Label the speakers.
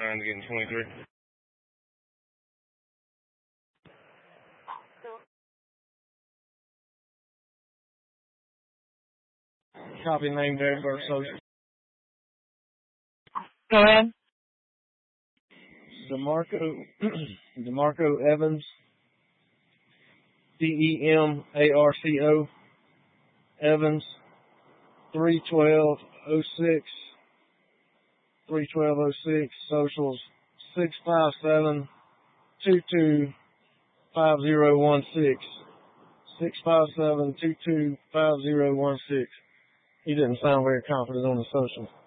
Speaker 1: 9's getting 23.
Speaker 2: Copy, name, date of birth, social.
Speaker 3: Go ahead.
Speaker 2: DeMarco Evans, DEMARCO Evans, 31206, socials 657-225016, 657-225016. He didn't sound very confident on the socials.